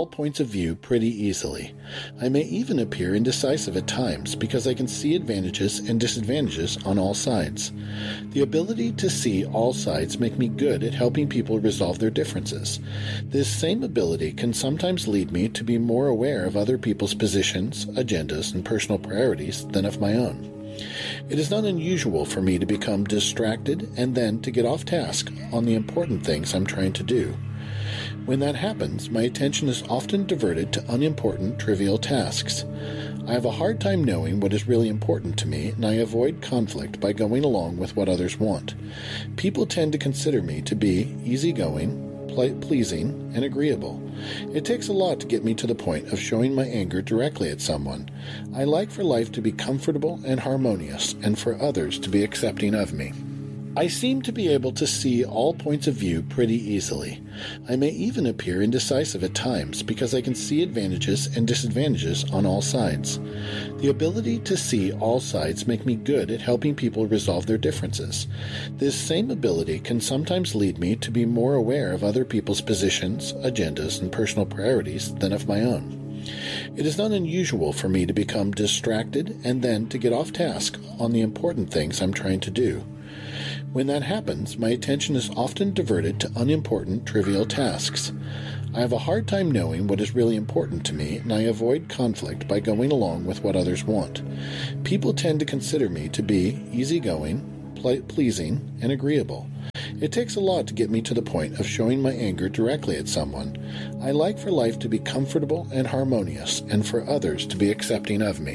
all points of view pretty easily. I may even appear indecisive at times because I can see advantages and disadvantages on all sides. The ability to see all sides make me good at helping people resolve their differences. This same ability can sometimes lead me to be more aware of other people's positions, agendas, and personal priorities than of my own. It is not unusual for me to become distracted and then to get off task on the important things I'm trying to do. When that happens, my attention is often diverted to unimportant, trivial tasks. I have a hard time knowing what is really important to me, and I avoid conflict by going along with what others want. People tend to consider me to be easygoing, pleasing, and agreeable. It takes a lot to get me to the point of showing my anger directly at someone. I like for life to be comfortable and harmonious, and for others to be accepting of me. I seem to be able to see all points of view pretty easily. I may even appear indecisive at times because I can see advantages and disadvantages on all sides. The ability to see all sides make me good at helping people resolve their differences. This same ability can sometimes lead me to be more aware of other people's positions, agendas, and personal priorities than of my own. It is not unusual for me to become distracted and then to get off task on the important things I'm trying to do. When that happens, my attention is often diverted to unimportant, trivial tasks. I have a hard time knowing what is really important to me, and I avoid conflict by going along with what others want. People tend to consider me to be easygoing, pleasing, and agreeable. It takes a lot to get me to the point of showing my anger directly at someone. I like for life to be comfortable and harmonious, and for others to be accepting of me.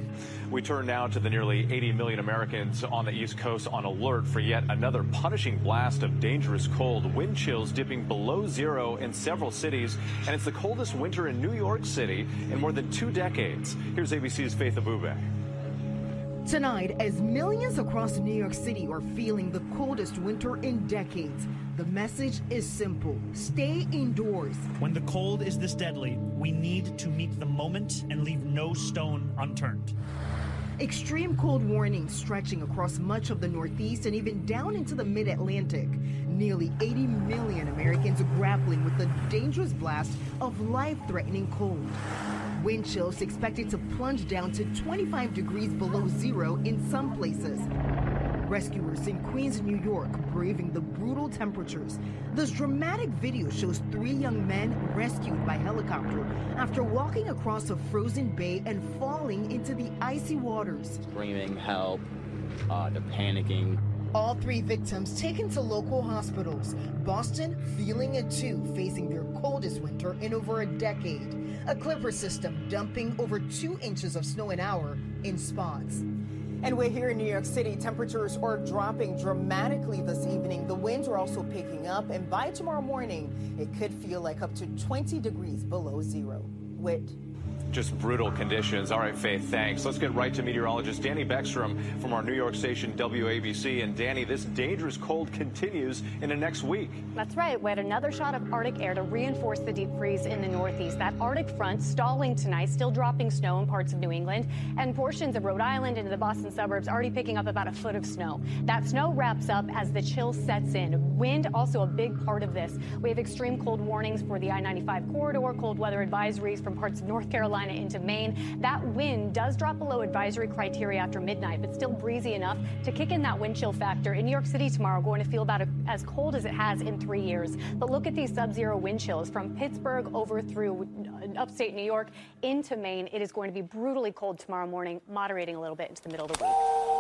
We turn now to the nearly 80 million Americans on the East Coast on alert for yet another punishing blast of dangerous cold. Wind chills dipping below zero in several cities, and it's the coldest winter in New York City in more than 2 decades. Here's ABC's Faith Abube. Tonight, as millions across New York City are feeling the coldest winter in decades, the message is simple: stay indoors. When the cold is this deadly, we need to meet the moment and leave no stone unturned. Extreme cold warnings stretching across much of the Northeast and even down into the mid-Atlantic. Nearly 80 million Americans are grappling with the dangerous blast of life-threatening cold. Wind chills expected to plunge down to 25 degrees below zero in some places. Rescuers in Queens, New York, braving the brutal temperatures. This dramatic video shows 3 young men rescued by helicopter after walking across a frozen bay and falling into the icy waters. Screaming help, they're panicking. All 3 victims taken to local hospitals. Boston feeling it too, facing their coldest winter in over a decade. A Clipper system dumping over 2 inches of snow an hour in spots. And we're here in New York City. Temperatures are dropping dramatically this evening. The winds are also picking up, and by tomorrow morning, it could feel like up to 20 degrees below zero. Whit. Just brutal conditions. All right, Faith, thanks. Let's get right to meteorologist Danny Beckstrom from our New York station WABC. And Danny, this dangerous cold continues into next week. That's right. We had another shot of Arctic air to reinforce the deep freeze in the Northeast. That Arctic front stalling tonight, still dropping snow in parts of New England and portions of Rhode Island into the Boston suburbs, already picking up about a foot of snow. That snow wraps up as the chill sets in. Wind also a big part of this. We have extreme cold warnings for the I-95 corridor, cold weather advisories from parts of North Carolina into Maine. That wind does drop below advisory criteria after midnight, but still breezy enough to kick in that wind chill factor. In New York City tomorrow, going to feel about as cold as it has in 3 years. But look at these sub-zero wind chills from Pittsburgh over through upstate New York into Maine. It is going to be brutally cold tomorrow morning, moderating a little bit into the middle of the week.